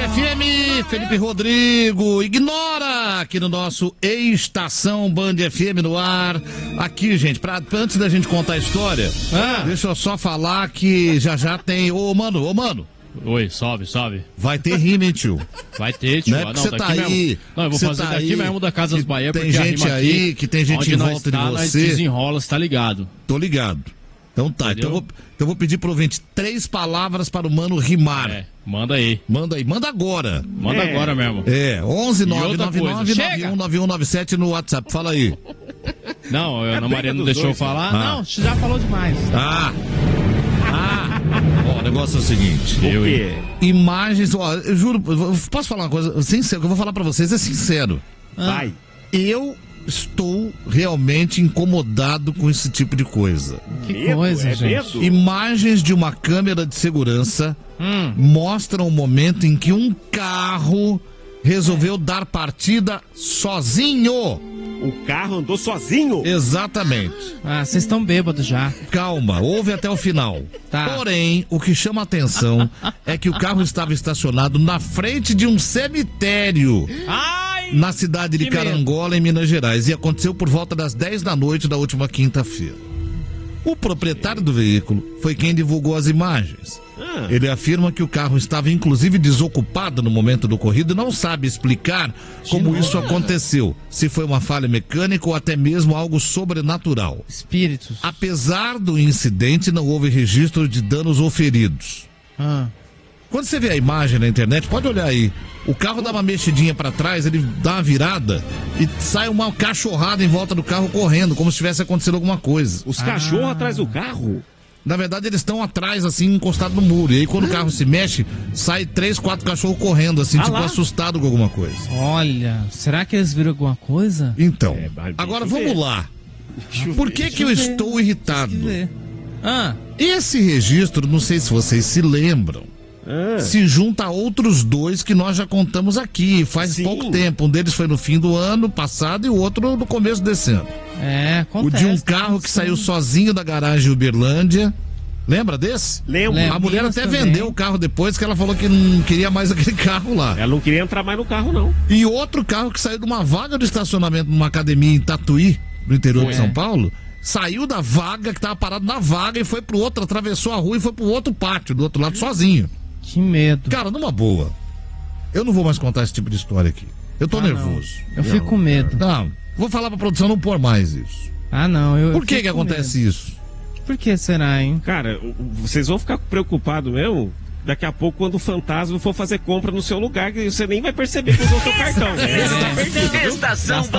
FM, Felipe Rodrigo, ignora aqui no nosso Estação Band FM no ar. Aqui, gente, antes da gente contar a história, deixa eu só falar que já tem... Ô, mano. Oi, salve. Vai ter rima, hein, tio? Vai ter, tio. Não, você tá aí. Mesmo. Não, eu vou fazer tá daqui mesmo da Casa das Bahia, tem gente aí, que tem gente em volta de você. Nós desenrola, você tá ligado? Tô ligado. Então tá, então eu vou pedir pro ouvinte 3 palavras para o mano rimar. Manda aí. Manda agora. Manda agora mesmo. 11 999 919197 no WhatsApp, fala aí. Não, a Ana Maria não deixou eu falar. Não, já falou demais. O negócio é o seguinte. Imagens, eu juro, posso falar uma coisa sincero, que eu vou falar pra vocês, é sincero. Vai. Eu estou realmente incomodado com esse tipo de coisa. Que coisa, gente. Imagens de uma câmera de segurança mostram o momento em que um carro resolveu dar partida sozinho. O carro andou sozinho? Exatamente. Vocês estão bêbados já. Calma, ouve até o final. Tá. Porém, o que chama a atenção é que o carro estava estacionado na frente de um cemitério. Na cidade de Carangola, em Minas Gerais. E aconteceu por volta das 10 da noite da última quinta-feira. O proprietário do veículo foi quem divulgou as imagens. Ele afirma que o carro estava inclusive desocupado no momento do ocorrido e não sabe explicar como isso aconteceu. Se foi uma falha mecânica ou até mesmo algo sobrenatural. Espíritos. Apesar do incidente, não houve registro de danos ou feridos. Quando você vê a imagem na internet, pode olhar aí. O carro dá uma mexidinha pra trás, ele dá uma virada e sai uma cachorrada em volta do carro correndo, como se tivesse acontecido alguma coisa. Os cachorros atrás do carro? Na verdade, eles estão atrás, assim, encostados no muro. E aí, quando o carro se mexe, sai 3, 4 cachorros correndo, assim, tipo, assustado com alguma coisa. Olha, será que eles viram alguma coisa? Então, agora vamos lá. Por que eu estou irritado? Esse registro, não sei se vocês se lembram, se junta a outros 2 que nós já contamos aqui, faz pouco tempo. Um deles foi no fim do ano passado e o outro no começo desse ano. Acontece. O de um carro que saiu sozinho da garagem em Uberlândia. Lembra desse? Lembro. A mulher até vendeu o carro depois, que ela falou que não queria mais aquele carro lá. Ela não queria entrar mais no carro, não. E outro carro que saiu de uma vaga de estacionamento numa academia em Tatuí, no interior de São Paulo. Saiu da vaga, que estava parado na vaga, e foi pro outro, atravessou a rua e foi pro outro pátio, do outro lado, sozinho. Que medo. Cara, numa boa, eu não vou mais contar esse tipo de história aqui. Eu tô nervoso. Eu fico com medo. Não, vou falar pra produção não pôr mais isso. Não. Por que acontece isso? Por que será, hein? Cara, vocês vão ficar preocupados mesmo daqui a pouco quando o fantasma for fazer compra no seu lugar, que você nem vai perceber que usou o seu cartão. Estação